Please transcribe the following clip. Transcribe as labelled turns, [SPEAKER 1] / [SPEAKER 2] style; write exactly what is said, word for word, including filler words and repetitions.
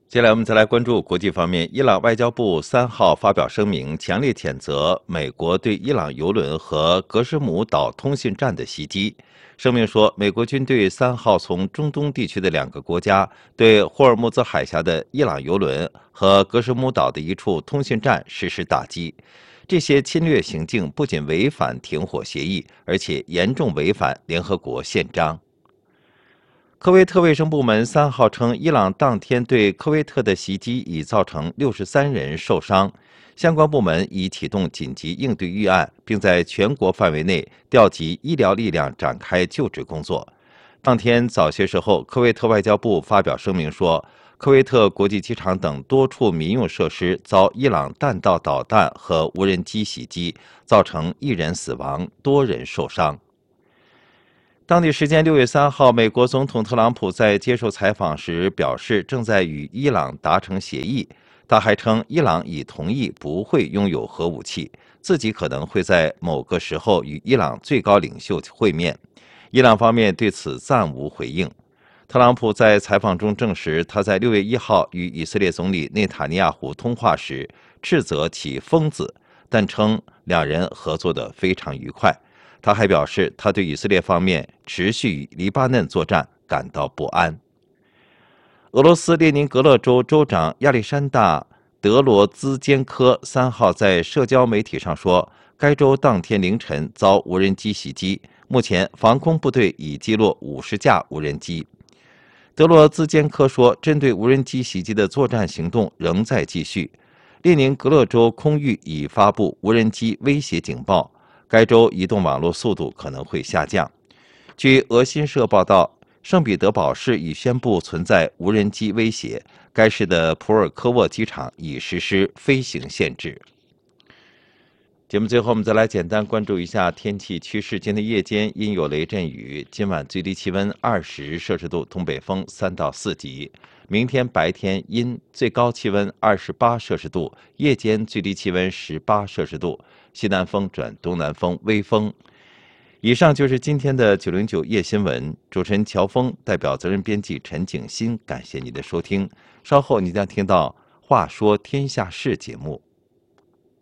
[SPEAKER 1] 接下来我们再来关注国际方面，伊朗外交部三号发表声明，强烈谴责美国对伊朗油轮和格什姆岛通信站的袭击。声明说，美国军队三号从中东地区的两个国家对霍尔木兹海峡的伊朗油轮和格什姆岛的一处通信站实施打击。这些侵略行径不仅违反停火协议，而且严重违反联合国宪章。科威特卫生部门三号称，伊朗当天对科威特的袭击已造成六十三人受伤，相关部门已启动紧急应对预案，并在全国范围内调集医疗力量展开救治工作。当天早些时候，科威特外交部发表声明说，科威特国际机场等多处民用设施遭伊朗弹道导弹和无人机袭击，造成一人死亡，多人受伤。当地时间六月三号，美国总统特朗普在接受采访时表示，正在与伊朗达成协议。他还称，伊朗已同意不会拥有核武器，自己可能会在某个时候与伊朗最高领袖会面。伊朗方面对此暂无回应。特朗普在采访中证实，他在六月一号与以色列总理内塔尼亚胡通话时，斥责其疯子，但称两人合作得非常愉快。他还表示，他对以色列方面持续与黎巴嫩作战感到不安。俄罗斯列宁格勒州州长亚历山大·德罗兹坚科三号在社交媒体上说，该州当天凌晨遭无人机袭击，目前防空部队已击落五十架无人机。德罗兹坚科说，针对无人机袭击的作战行动仍在继续。列宁格勒州空域已发布无人机威胁警报。该州移动网络速度可能会下降。据俄新社报道，圣彼得堡市已宣布存在无人机威胁，该市的普尔科沃机场已实施飞行限制。节目最后，我们再来简单关注一下天气趋势。今天夜间阴有雷阵雨，今晚最低气温二十摄氏度，东北风三到四级。明天白天阴，最高气温二十八摄氏度，夜间最低气温十八摄氏度，西南风转东南风，微风。以上就是今天的九零九夜新闻，主持人乔峰代表责任编辑陈景欣，感谢你的收听。稍后你将听到《话说天下事》节目。